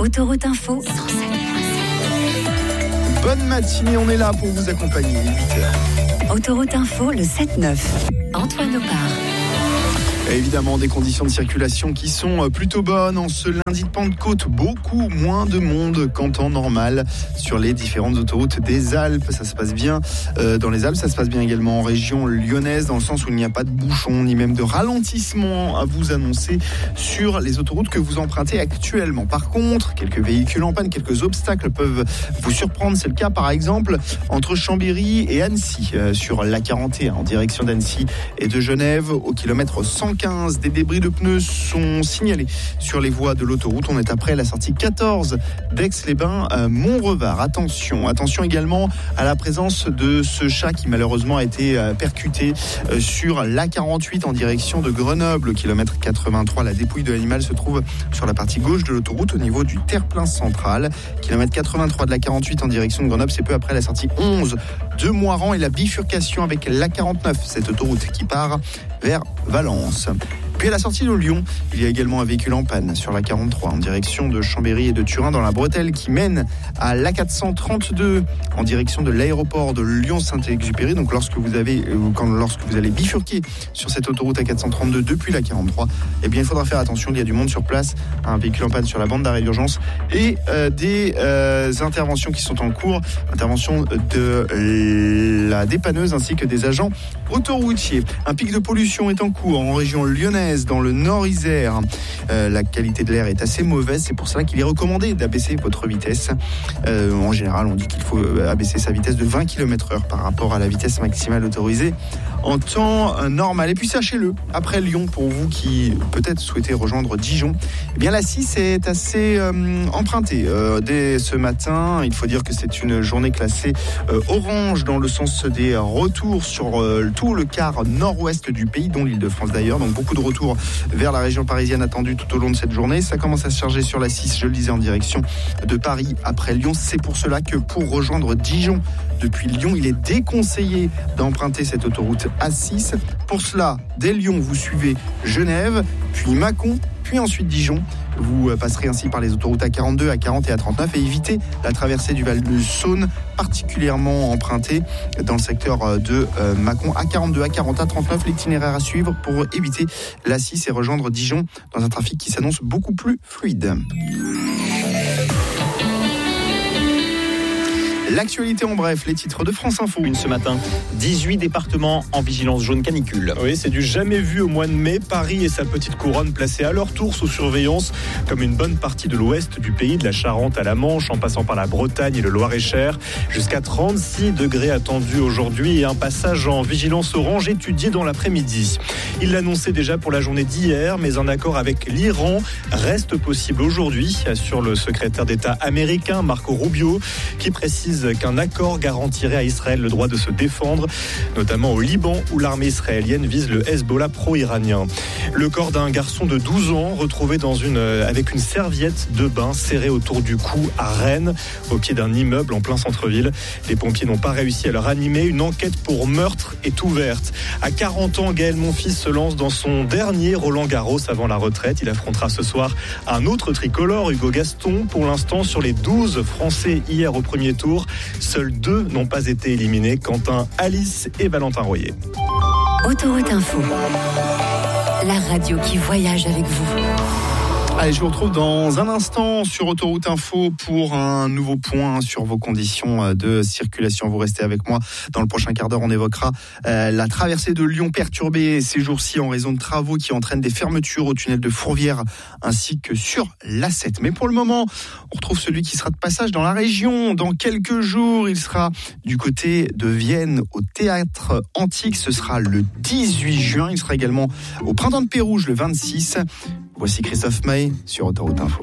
Autoroute Info. Bonne matinée, on est là pour vous accompagner, 8h. Autoroute Info, le 7-9. Antoine Opar. Et évidemment, des conditions de circulation qui sont plutôt bonnes. En ce lundi de Pentecôte, beaucoup moins de monde qu'en temps normal sur les différentes autoroutes des Alpes. Ça se passe bien dans les Alpes, ça se passe bien également en région lyonnaise, dans le sens où il n'y a pas de bouchons ni même de ralentissement à vous annoncer sur les autoroutes que vous empruntez actuellement. Par contre, quelques véhicules en panne, quelques obstacles peuvent vous surprendre. C'est le cas par exemple entre Chambéry et Annecy, sur l'A41 en direction d'Annecy et de Genève, au kilomètre 115. Des débris de pneus sont signalés sur les voies de l'autoroute. On est après la sortie 14 d'Aix-les-Bains, Montrevard. Attention également à la présence de ce chat qui malheureusement a été percuté sur l'A48 en direction de Grenoble, kilomètre 83. La dépouille de l'animal se trouve sur la partie gauche de l'autoroute au niveau du terre-plein central. Kilomètre 83 de l'A48 en direction de Grenoble, c'est peu après la sortie 11 de Moiran et la bifurcation avec l'A49, cette autoroute qui part vers Valence. Puis à la sortie de Lyon, il y a également un véhicule en panne sur la 43 en direction de Chambéry et de Turin dans la bretelle qui mène à l'A432 en direction de l'aéroport de Lyon-Saint-Exupéry. Donc lorsque vous allez bifurquer sur cette autoroute A432 depuis la 43, eh bien il faudra faire attention, il y a du monde sur place, un véhicule en panne sur la bande d'arrêt d'urgence et des interventions qui sont en cours, intervention de la dépanneuse ainsi que des agents autoroutiers. Un pic de pollution est en cours en région lyonnaise, dans le Nord Isère. La qualité de l'air est assez mauvaise, c'est pour cela qu'il est recommandé d'abaisser votre vitesse. En général, on dit qu'il faut abaisser sa vitesse de 20 km/h par rapport à la vitesse maximale autorisée en temps normal. Et puis sachez-le, après Lyon, pour vous qui peut-être souhaitez rejoindre Dijon, eh bien la 6 est assez empruntée. Dès ce matin, il faut dire que c'est une journée classée orange dans le sens des retours sur tout le quart nord-ouest du pays, dont l'Île-de-France d'ailleurs. Donc beaucoup de retours vers la région parisienne attendus tout au long de cette journée. Ça commence à se charger sur la 6, je le disais, en direction de Paris après Lyon. C'est pour cela que pour rejoindre Dijon depuis Lyon, il est déconseillé d'emprunter cette autoroute A6. Pour cela, dès Lyon, vous suivez Genève, puis Mâcon, puis ensuite Dijon. Vous passerez ainsi par les autoroutes A42, A40 et A39 et évitez la traversée du Val-de-Saône, particulièrement empruntée dans le secteur de Mâcon. A42, A40, A39, l'itinéraire à suivre pour éviter la 6 et rejoindre Dijon dans un trafic qui s'annonce beaucoup plus fluide. L'actualité en bref, les titres de France Info. Ce matin, 18 départements en vigilance jaune canicule. Oui, c'est du jamais vu au mois de mai. Paris et sa petite couronne placés à leur tour sous surveillance, comme une bonne partie de l'ouest du pays, de la Charente à la Manche, en passant par la Bretagne et le Loir-et-Cher. Jusqu'à 36 degrés attendus aujourd'hui et un passage en vigilance orange étudié dans l'après-midi. Il l'annonçait déjà pour la journée d'hier, mais un accord avec l'Iran reste possible aujourd'hui, assure le secrétaire d'État américain Marco Rubio, qui précise qu'un accord garantirait à Israël le droit de se défendre, notamment au Liban où l'armée israélienne vise le Hezbollah pro-iranien. Le corps d'un garçon de 12 ans retrouvé avec une serviette de bain serrée autour du cou à Rennes, au pied d'un immeuble en plein centre-ville. Les pompiers n'ont pas réussi à le ranimer. Une enquête pour meurtre est ouverte. À 40 ans, Gaël Monfils se lance dans son dernier Roland-Garros avant la retraite. Il affrontera ce soir un autre tricolore, Hugo Gaston. Pour l'instant, sur les 12 Français hier au premier tour, seuls 2 n'ont pas été éliminés, Quentin Alice et Valentin Royer. Autoroute Info, la radio qui voyage avec vous. Allez, je vous retrouve dans un instant sur Autoroute Info pour un nouveau point sur vos conditions de circulation. Vous restez avec moi. Dans le prochain quart d'heure, on évoquera la traversée de Lyon perturbée ces jours-ci en raison de travaux qui entraînent des fermetures au tunnel de Fourvière ainsi que sur l'A7. Mais pour le moment, on retrouve celui qui sera de passage dans la région. Dans quelques jours, il sera du côté de Vienne au Théâtre Antique. Ce sera le 18 juin. Il sera également au Printemps de Pérouge le 26. Voici Christophe Maé sur Autoroute Info.